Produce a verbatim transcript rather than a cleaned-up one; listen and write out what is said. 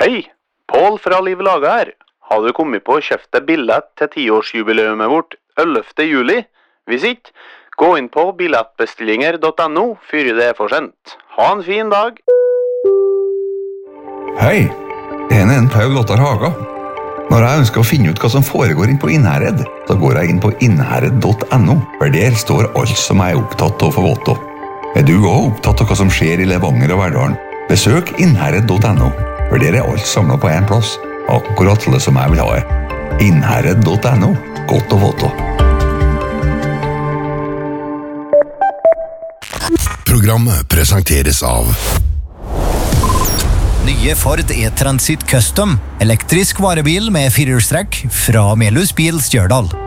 Hei, Pål fra Liv Laga her. Har du kommet på å kjøpte billett til tiårsjubileumet vårt ellevte juli? Hvis ikke, gå inn på billettbestillinger punktum no før det er for sent. Ha en fin dag. Hei, jeg er en Paul Ottar Haga. Når jeg ønsker å finne ut hva som foregår inn på Innherred, så går jeg inn på innherred punktum no, for der står alt som jeg er opptatt av for vått. Er du også opptatt av hva som skjer i Levanger og Verdalen? Besøk innherred punktum no, for der er alt samlet på en plass. Akkurat det som jeg vil ha det. innherred punktum no, godt å få til. Programmet presenteres av Nye Ford E-Transit Custom, elektrisk varebil med firehjulstrekk fra Melhus Bil Stjørdal.